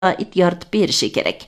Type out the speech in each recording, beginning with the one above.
sharoit yaratib berishi kerak.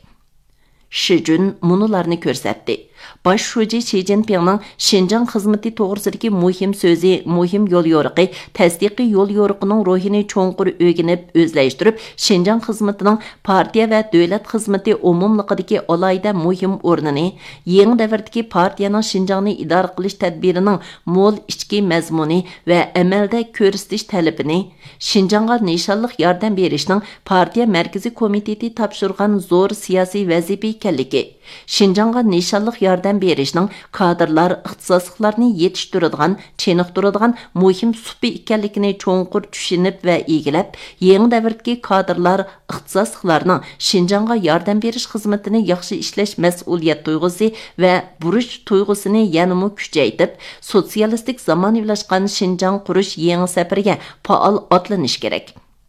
Shijun munularni ko'rsatdi. Baş şuji Xi Jinpingning Xinjiang xizmati to'g'risidagi muhim so'zi, muhim yo'l yo'riqi, tasdiqiy yo'l yo'riqining ruhini cho'nqur o'rganib, o'zlashtirib, Xinjiang xizmatining partiya va davlat xizmati umumliqidagi alohida muhim o'rnini, yangi davrdagi partiyaning Xinjiangni idora qilish tadbirining mo'l ichki mazmuni va amalda ko'rsatish talabini, Xinjiangga nishonliq yordam berishning partiya markaziy komiteti topshirgan zo'r siyosiy vazifa ekanligi, Xinjiangga nishonliq yordam berishning kadrlar, ixtisosliklarni yetishtiradigan, cheniqtiradigan muhim supi ekanligini cho'nqur tushunib va egilab, yangi davrdagi kadrlar, ixtisosliklarning Xinjiangga yordam berish xizmatini yaxshi ishlash mas'uliyat tuyg'usi va buruch tuyg'usini yanada kuchaytirib, sotsialistik zamonaviylashgan Xinjiang qurish yangi safariga faol otlanish kerak.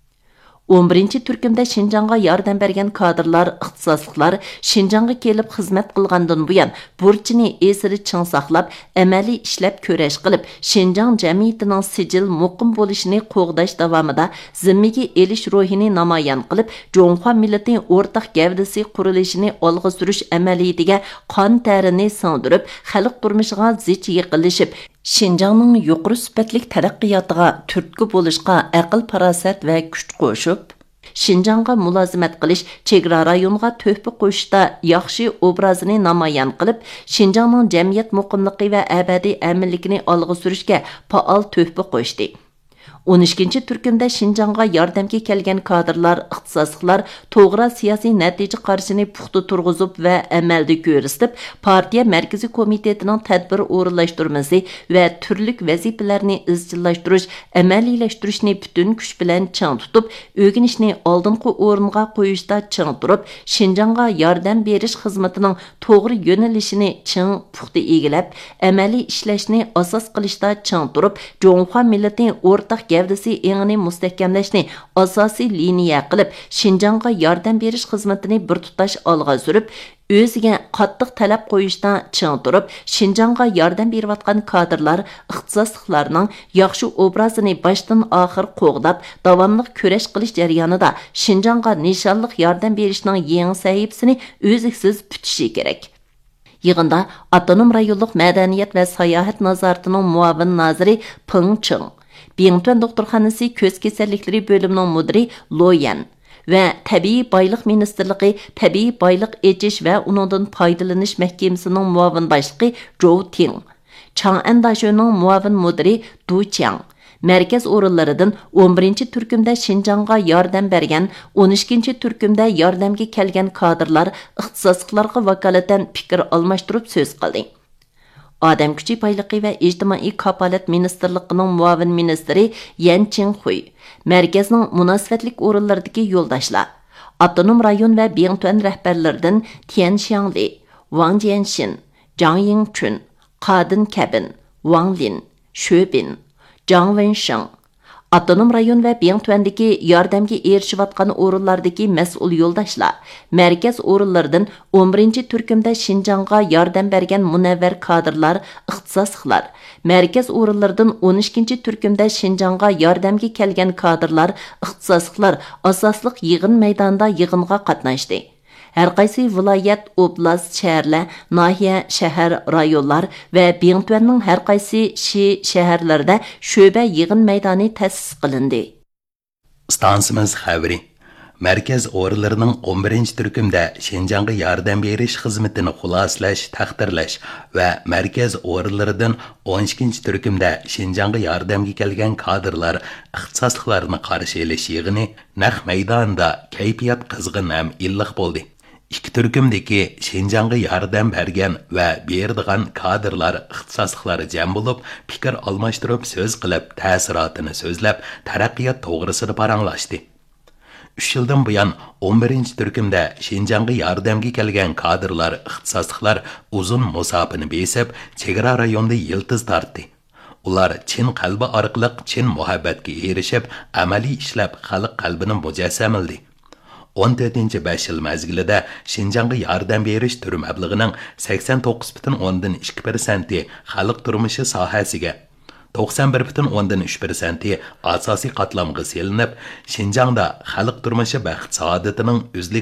11-turkumda Xinjiangga yordam bergan kadrlar, ixtisosliklar Xinjiangga kelib xizmat qilgandan buyon burchini esiri ching saqlab, amaliy ishlab ko'rash qilib, Xinjiang jamiyatining sijil muqim bo'lishini qo'g'dash davomida zimmiga elish ruhini namoyon qilib, Jonghua millatining o'rtaq gavdasi qurilishini olg'a surish amaliyatiga qon tarini singdirib, xalq turmushiga zich yiqilishib, Xinjiangning yuqori sifatlik taraqqiyotiga turtki bo'lishga aql farosat va kuch qo'shib, Xinjiangga mulozimat qilish, chegara rayonga to'hfa qo'shishda yaxshi obrazini namoyon qilib, Xinjiangning jamiyat muqimligi va abadiy aminlikini olg'a surishga faol to'hfa qo'shdi. 12-turkumda Xinjiangga yordamga kelgan kadrlar, ixtisosliklar to'g'ri siyosiy natija qarshini puxta turg'izib va amalda ko'rsatib, partiya markaziy komitetining tadbir o'rinlashtirmasi va turlik vazifalarni izchillashtirish, amaliylashtirish butun kuch bilan ching tutib, o'rganishni oldingi o'ringa qo'yishda ching turib, Xinjiangga yordam berish xizmatining to'g'ri yo'nalishini ching puxta egilab, amaliy ishlashni asos qilishda ching turib, Jonghua millatining o'rtaq gavdasi engini mustahkamlashni asosiy liniya qilib, Xinjiangga yordam berish xizmatini bir tutash olg'a surib, o'ziga qattiq talab qo'yishdan ching turib, Xinjiangga yordam berayotgan kadrlar, ixtisosliklarning yaxshi obrazini boshdan oxir qo'g'dab, davomli kurash qilish jarayonida Xinjiangga nishonliq yordam berishning yangi sahifasini o'ziksiz bitishi kerak. Yig'inda Avtonom rayonlik madaniyat va sayohat nazoratining muavin naziri Peng Cheng, Bingtuan doktorxonasi ko'z kasalliklari bo'limining mudiri Loyan va Tabiiy boylik ministerligi Tabiiy boylik echish va uningdan foydalanish mahkamasining muavin boshlig'i Zhou Ting, Chang'an dashoning muavin mudiri Du Chiang, markaz o'rinlaridan 11-turkumda Xinjiangga yordam bergan, 12-turkumda yordamga kelgan kadrlar, ixtisosliklarga vakolatan fikr almashtirib so'z qildi. Odam kuchi boyligi va ijtimoiy kapolat ministerligining muavin ministri Yan Chinghui, markazning munosabatlik o'rinlaridagi yo'ldoshlar, Avtonom rayon va Bingtuan rahbarlaridan Tian Xiangli, Wang Jianxin, Zhang Yingchun, Qadin Kabin, Wang Lin, Xue Bin, Zhang Wensheng, Avtonom rayon va Bingtuandagi yordamga erishayotgan o'rinlardagi mas'ul yo'ldoshlar, markaz o'rinlaridan 11-turkumda Xinjiangga yordam bergan munavvar kadrlar, ixtisosliklar, markaz o'rinlaridan 12-turkumda Xinjiangga yordamga kelgan kadrlar, ixtisosliklar asosliq yig'in maydonida yig'inga qatnashdi. Her qaysi viloyat, oblast, shaharlar, nahiya, shahar, rayonlar va Bingtuanning har qaysi shaharlarida sho'ba yig'in maydoni ta'sis qilindi. Stansimiz xabari. Markaz o'rinlarining 11-turkumda Xinjiangga yordam berish xizmatini xuloslash, taqdirlash va markaz o'rinlaridan 12-turkumda Xinjiangga yordamga kelgan kadrlar, ixtisosliklarni qarshi olish yig'ini naq maydonda kayfiyat qizg'in ham illiq bo'ldi. İki turkumdagi Xinjiangga yordam bergan va beradigan kadrlar, ixtisosliklar jam bo'lib, fikr almashtirib, so'z qilib, ta'sirotini so'zlab, taraqqiyot to'g'risida paranglashdi. 3 yildan buyon 11-turkumda Xinjiangga yordamga kelgan kadrlar, ixtisosliklar uzun musofani besib, chegara rayonida yiltiz tortdi. Ular chin qalbi orqali chin muhabbatga erishib, amaliy ishlab xalq qalbini mujassamildi. 14-5 yil mezgilida Xinjiangga yordam berish turi mablag'ining 89,2% xalq turmushi sohasiga, 91,3% asosiy qatlamga selinib, Şinjan'da xalq turmushi baxt saodatining